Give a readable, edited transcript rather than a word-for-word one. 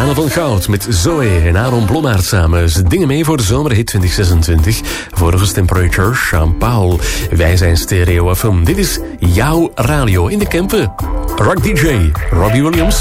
Anne van Goud met Zoe en Aaron Blommaert samen. Ze dingen mee voor de zomerhit 2026. Vorige Temperature, Jean-Paul. Wij zijn Stereo FM. Dit is jouw radio in de Kempen. Rock DJ, Robbie Williams.